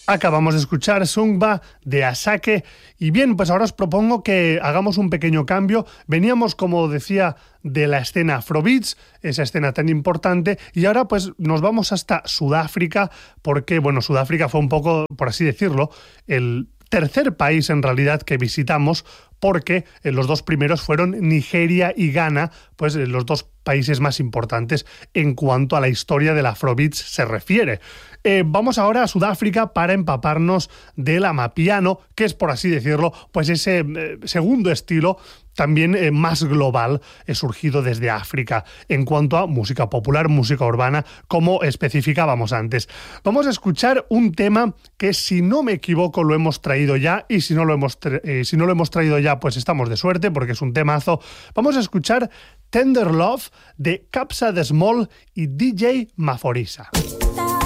Acabamos de escuchar Sungba de Asake y bien, pues ahora os propongo que hagamos un pequeño cambio. Veníamos, como decía, de la escena Afrobeats, esa escena tan importante, y ahora pues nos vamos hasta Sudáfrica porque, bueno, Sudáfrica fue un poco, por así decirlo, el tercer país en realidad que visitamos porque los dos primeros fueron Nigeria y Ghana, pues los dos países más importantes en cuanto a la historia del Afrobeats se refiere. Vamos ahora a Sudáfrica para empaparnos del amapiano, que es, por así decirlo, pues ese segundo estilo también más global, surgido desde África en cuanto a música popular, música urbana, como especificábamos antes. Vamos a escuchar un tema que, si no me equivoco, lo hemos traído ya, y si no lo hemos traído ya, pues estamos de suerte porque es un temazo. Vamos a escuchar Tender Love de Capsa de Small y DJ Maforisa.